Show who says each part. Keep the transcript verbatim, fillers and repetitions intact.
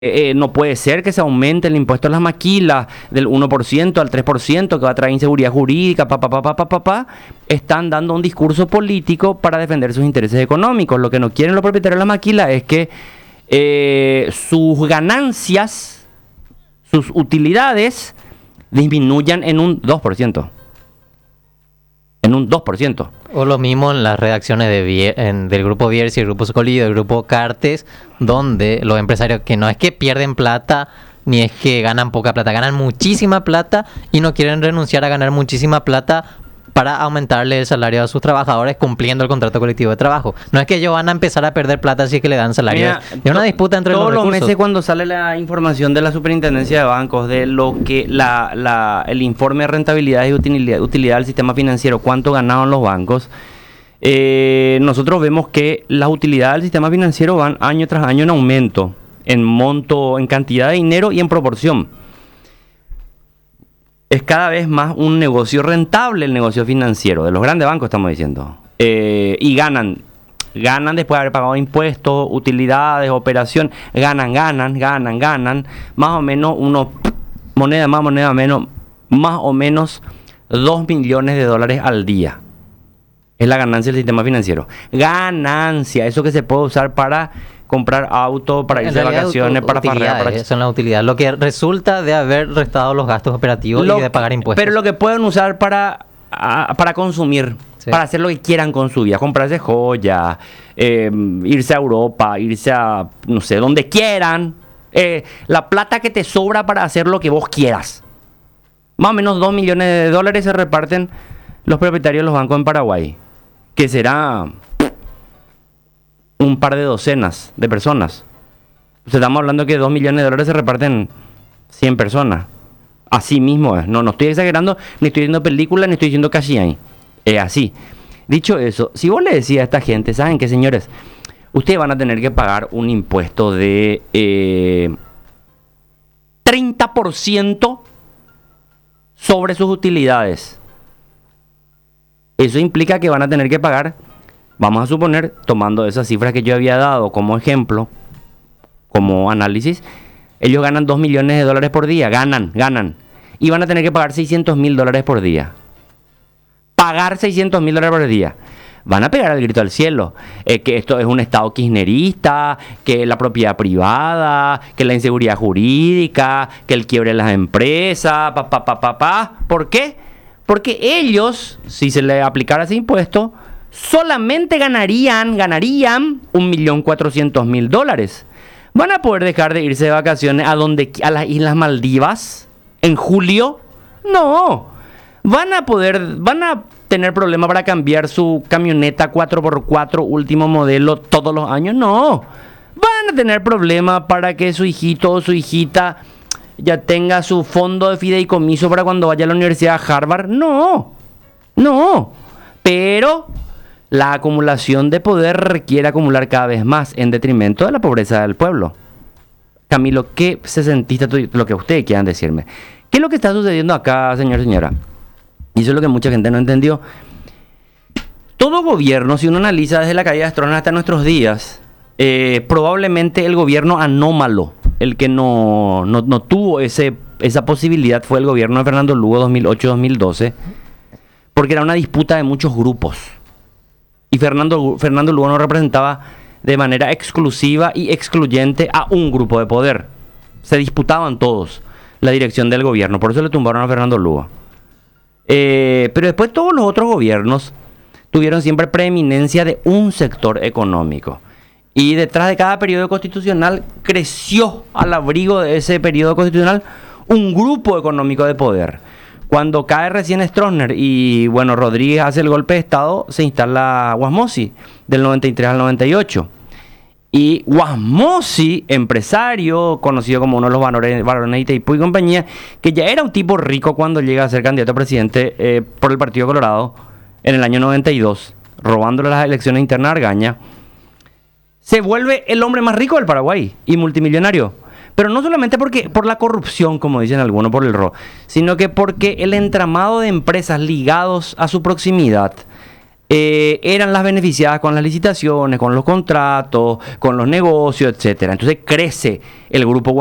Speaker 1: Eh, no puede ser que se aumente el impuesto a las maquilas del uno por ciento al tres por ciento, que va a traer inseguridad jurídica, pa, pa, pa, pa, pa, pa, pa. Están dando un discurso político para defender sus intereses económicos. Lo que no quieren los propietarios de las maquilas es que eh, sus ganancias, sus utilidades, disminuyan en un dos por ciento. En un dos por ciento.
Speaker 2: O lo mismo en las redacciones de Vier, en, del grupo Bierzi, el grupo Socolillo, el grupo Cartes, donde los empresarios que no es que pierden plata, ni es que ganan poca plata, ganan muchísima plata y no quieren renunciar a ganar muchísima plata para aumentarle el salario a sus trabajadores cumpliendo el contrato colectivo de trabajo. No es que ellos van a empezar a perder plata si es que le dan salario. Mira, es una disputa entre los recursos.
Speaker 1: Todos los meses cuando sale la información de la Superintendencia de Bancos de lo que la, la, el informe de rentabilidad y utilidad, utilidad del sistema financiero, cuánto ganaron los bancos, eh, nosotros vemos que las utilidades del sistema financiero van año tras año en aumento, en monto, en cantidad de dinero y en proporción. Es cada vez más un negocio rentable el negocio financiero, de los grandes bancos estamos diciendo. Eh, y ganan, ganan después de haber pagado impuestos, utilidades, operación, ganan, ganan, ganan, ganan, más o menos unos, moneda más, moneda menos, más o menos dos millones de dólares al día. Es la ganancia del sistema financiero. Ganancia, eso que se puede usar para comprar auto, para irse de vacaciones, para farrear. Para...
Speaker 2: Son las utilidades. Lo que resulta de haber restado los gastos operativos lo, y de pagar impuestos.
Speaker 1: Pero lo que pueden usar para, a, para consumir, sí. Para hacer lo que quieran con su vida. Comprarse joyas, eh, irse a Europa, irse a, no sé, donde quieran. Eh, la plata que te sobra para hacer lo que vos quieras. Más o menos dos millones de dólares se reparten los propietarios de los bancos en Paraguay. Que será... un par de docenas de personas. O sea, estamos hablando que dos millones de dólares se reparten cien personas. Así mismo es. No, no estoy exagerando, ni estoy viendo películas, ni estoy diciendo casi ahí. Es así. Dicho eso, si vos le decías a esta gente, ¿saben qué, señores? Ustedes van a tener que pagar un impuesto de eh, treinta por ciento sobre sus utilidades. Eso implica que van a tener que pagar, vamos a suponer, tomando esas cifras que yo había dado como ejemplo, como análisis, ellos ganan dos millones de dólares por día, ganan, ganan, y van a tener que pagar seiscientos mil dólares por día. Pagar seiscientos mil dólares por día. Van a pegar el grito al cielo, eh, que esto es un estado kirchnerista, que la propiedad privada, que la inseguridad jurídica, que el quiebre de las empresas, pa, pa, pa, pa, pa. ¿Por qué? Porque ellos, si se les aplicara ese impuesto, solamente ganarían, ganarían un millón cuatrocientos mil dólares. ¿Van a poder dejar de irse de vacaciones a donde, a las Islas Maldivas en julio? No. ¿Van a poder, van a tener problemas para cambiar su camioneta cuatro por cuatro último modelo todos los años? No. ¿Van a tener problemas para que su hijito o su hijita ya tenga su fondo de fideicomiso para cuando vaya a la Universidad de Harvard? No. No. Pero la acumulación de poder requiere acumular cada vez más en detrimento de la pobreza del pueblo. Camilo, ¿qué se sentiste tú, lo que ustedes quieran decirme? ¿Qué es lo que está sucediendo acá, señor, señora? Y eso es lo que mucha gente no entendió. Todo gobierno, si uno analiza desde la caída de Stroessner hasta nuestros días, eh, probablemente el gobierno anómalo, el que no, no, no tuvo ese, esa posibilidad, fue el gobierno de Fernando Lugo dos mil ocho dos mil doce, porque era una disputa de muchos grupos. Y Fernando, Fernando Lugo no representaba de manera exclusiva y excluyente a un grupo de poder. Se disputaban todos la dirección del gobierno. Por eso le tumbaron a Fernando Lugo. Eh, pero después todos los otros gobiernos tuvieron siempre preeminencia de un sector económico. Y detrás de cada periodo constitucional creció al abrigo de ese periodo constitucional un grupo económico de poder. Cuando cae recién Stroessner y bueno, Rodríguez hace el golpe de Estado, se instala Guasmosi del noventa y tres al noventa y ocho. Y Guasmosi, empresario, conocido como uno de los varones, varones de Itaipú y compañía, que ya era un tipo rico cuando llega a ser candidato a presidente eh, por el Partido Colorado en el año noventa y dos, robándole las elecciones internas a Argaña, se vuelve el hombre más rico del Paraguay y multimillonario. Pero no solamente porque por la corrupción, como dicen algunos, por el robo, sino que porque el entramado de empresas ligados a su proximidad eh, eran las beneficiadas con las licitaciones, con los contratos, con los negocios, etcétera. Entonces crece el grupo